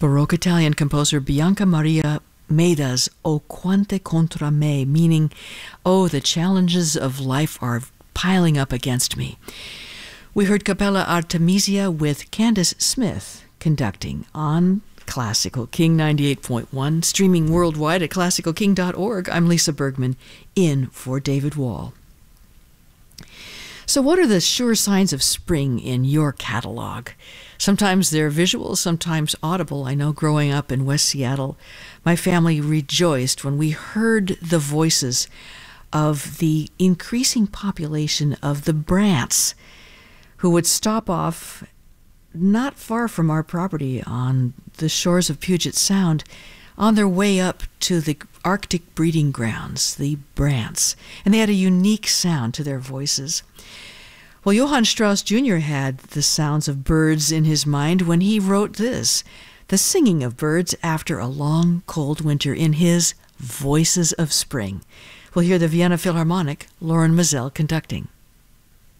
Baroque Italian composer Bianca Maria Maida's O Quante contra me, meaning, oh, the challenges of life are piling up against me. We heard Capella Artemisia with Candace Smith conducting on Classical King 98.1, streaming worldwide at classicalking.org. I'm Lisa Bergman, in for David Wall. So what are the sure signs of spring in your catalog? Sometimes they're visual, sometimes audible. I know growing up in West Seattle, my family rejoiced when we heard the voices of the increasing population of the Brants, who would stop off not far from our property on the shores of Puget Sound on their way up to the Arctic breeding grounds, the Brants. And they had a unique sound to their voices. Well, Johann Strauss Jr. had the sounds of birds in his mind when he wrote this, the singing of birds after a long, cold winter, in his Voices of Spring. We'll hear the Vienna Philharmonic, Loren Maazel conducting.